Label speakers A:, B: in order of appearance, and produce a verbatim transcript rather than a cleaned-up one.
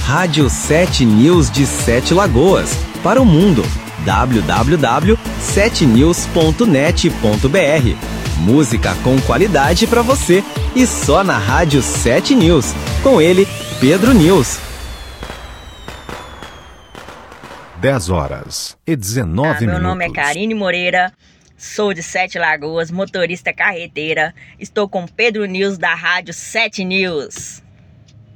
A: Rádio sete News de Sete Lagoas, para o mundo. w w w ponto sete news ponto net ponto b r. Música com qualidade para você e só na Rádio sete News. Com ele, Pedro News.
B: dez horas e dezenove
C: ah, meu
B: minutos.
C: Meu nome é Karine Moreira, sou de Sete Lagoas, motorista carreteira. Estou com Pedro News da Rádio sete News.